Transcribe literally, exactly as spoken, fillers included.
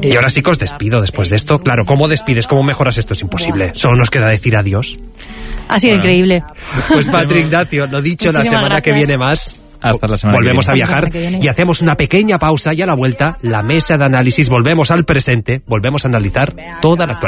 Y ahora sí que os despido después de esto. Claro, ¿cómo despides? ¿Cómo mejoras esto? Es imposible. Solo nos queda decir adiós. Ha sido bueno. increíble. Pues Patri Ignacio, lo dicho, Muchísimas la semana gracias. que viene más. Hasta la semana Volvemos que a viene. viajar y hacemos una pequeña pausa y a la vuelta, la mesa de análisis, volvemos al presente, volvemos a analizar toda la actualidad.